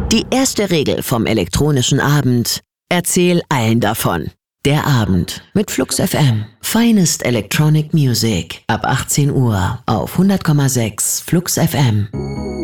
Die erste Regel vom elektronischen Abend: Erzähl allen davon. Der Abend mit Flux FM. Finest Electronic Music. Ab 18 Uhr auf 100,6 Flux FM.